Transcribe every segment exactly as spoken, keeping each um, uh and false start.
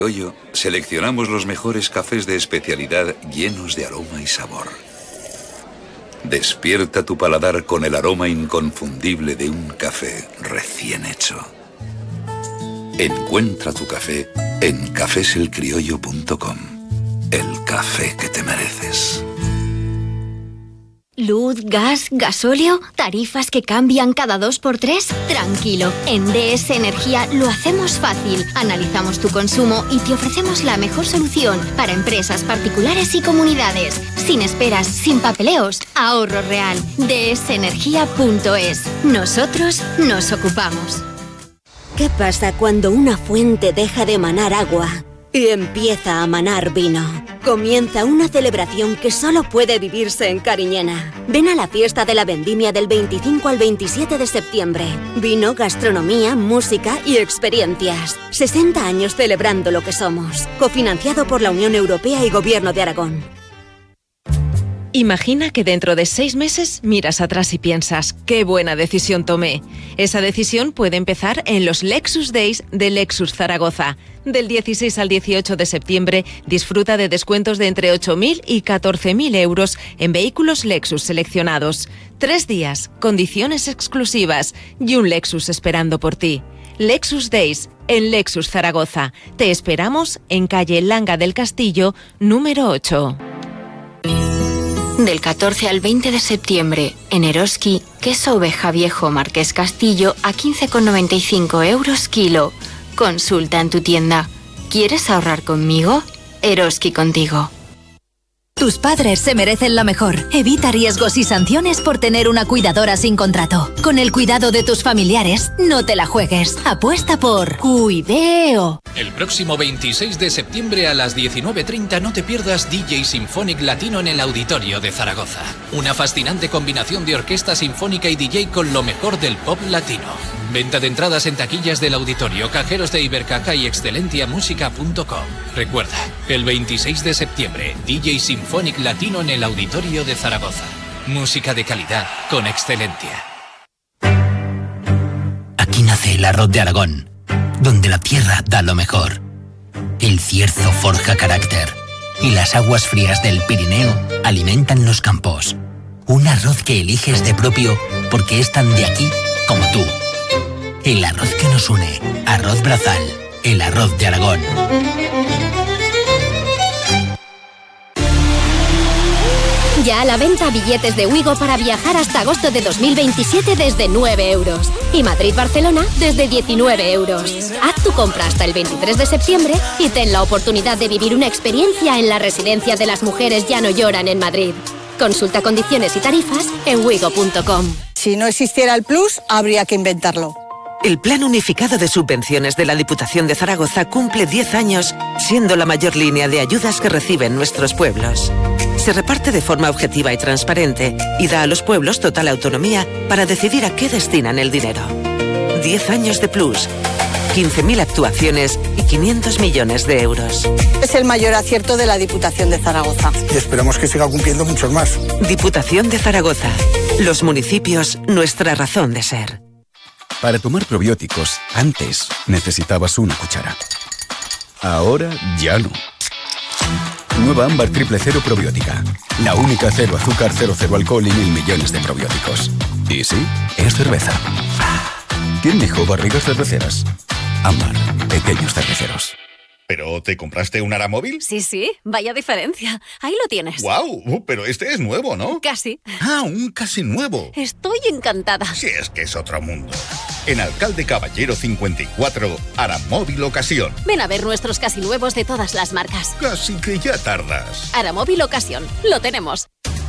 Criollo, seleccionamos los mejores cafés de especialidad llenos de aroma y sabor. Despierta tu paladar con el aroma inconfundible de un café recién hecho. Encuentra tu café en cafés el criollo punto com. El café que te mereces. Luz, gas, gasóleo, tarifas que cambian cada dos por tres. Tranquilo, en D S Energía lo hacemos fácil. Analizamos tu consumo y te ofrecemos la mejor solución para empresas particulares y comunidades. Sin esperas, sin papeleos, ahorro real. D S energía punto es. Nosotros nos ocupamos. ¿Qué pasa cuando una fuente deja de manar agua y empieza a manar vino? Comienza una celebración que solo puede vivirse en Cariñena. Ven a la fiesta de la vendimia del veinticinco al veintisiete de septiembre. Vino, gastronomía, música y experiencias. sesenta años celebrando lo que somos. Cofinanciado por la Unión Europea y Gobierno de Aragón. Imagina que dentro de seis meses miras atrás y piensas, ¡qué buena decisión tomé! Esa decisión puede empezar en los Lexus Days de Lexus Zaragoza. Del dieciséis al dieciocho de septiembre, disfruta de descuentos de entre ocho mil y catorce mil euros en vehículos Lexus seleccionados. Tres días, condiciones exclusivas y un Lexus esperando por ti. Lexus Days en Lexus Zaragoza. Te esperamos en calle Langa del Castillo, número ocho. Del catorce al veinte de septiembre, en Eroski, queso oveja viejo Marqués Castillo a quince con noventa y cinco euros kilo. Consulta en tu tienda. ¿Quieres ahorrar conmigo? Eroski contigo. Tus padres se merecen lo mejor. Evita riesgos y sanciones por tener una cuidadora sin contrato. Con el cuidado de tus familiares, no te la juegues. Apuesta por Cuideo. El próximo veintiséis de septiembre a las diecinueve treinta no te pierdas D J Symphonic Latino en el Auditorio de Zaragoza. Una fascinante combinación de orquesta sinfónica y D J con lo mejor del pop latino. Venta de entradas en taquillas del auditorio, cajeros de Ibercaja y excelentia música punto com. Recuerda, el veintiséis de septiembre, D J Symphonic Latino en el Auditorio de Zaragoza. Música de calidad con Excelentia. Aquí nace el arroz de Aragón, donde la tierra da lo mejor. El Cierzo forja carácter y las aguas frías del Pirineo alimentan los campos. Un arroz que eliges de propio porque es tan de aquí como tú. El arroz que nos une. Arroz Brazal. El arroz de Aragón. Ya a la venta billetes de Wigo para viajar hasta agosto de dos mil veintisiete desde nueve euros. Y Madrid-Barcelona desde diecinueve euros. Haz tu compra hasta el veintitrés de septiembre y ten la oportunidad de vivir una experiencia en la Residencia de las Mujeres Ya No Lloran en Madrid. Consulta condiciones y tarifas en wigo punto com. Si no existiera el Plus, habría que inventarlo. El Plan Unificado de Subvenciones de la Diputación de Zaragoza cumple diez años, siendo la mayor línea de ayudas que reciben nuestros pueblos. Se reparte de forma objetiva y transparente y da a los pueblos total autonomía para decidir a qué destinan el dinero. diez años de Plus, quince mil actuaciones y quinientos millones de euros. Es el mayor acierto de la Diputación de Zaragoza. Y esperamos que siga cumpliendo muchos más. Diputación de Zaragoza. Los municipios, nuestra razón de ser. Para tomar probióticos, antes necesitabas una cuchara. Ahora ya no. Nueva Ámbar Triple Cero Probiótica. La única cero azúcar, cero, cero alcohol y mil millones de probióticos. Y sí, es cerveza. ¿Quién dijo barrigas cerveceras? Ámbar, pequeños cerveceros. ¿Pero te compraste un Aramóvil? Sí, sí, vaya diferencia. Ahí lo tienes. ¡Guau! Pero este es nuevo, ¿no? Casi. Ah, un casi nuevo. Estoy encantada. Si es que es otro mundo. En Alcalde Caballero cincuenta y cuatro, Aramóvil Ocasión. Ven a ver nuestros casi nuevos de todas las marcas. Casi que ya tardas. Aramóvil Ocasión, lo tenemos.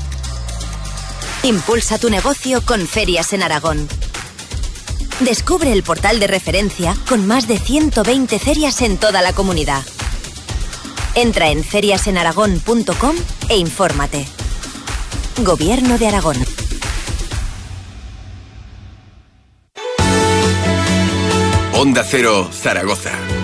Impulsa tu negocio con Ferias en Aragón. Descubre el portal de referencia con más de ciento veinte ferias en toda la comunidad. Entra en ferias en aragón punto com e infórmate. Gobierno de Aragón. Onda Cero, Zaragoza.